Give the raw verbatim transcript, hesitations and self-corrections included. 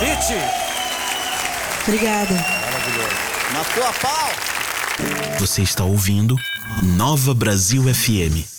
Hit. Obrigada. Maravilhoso. Matou a pau. Você está ouvindo Nova Brasil F M.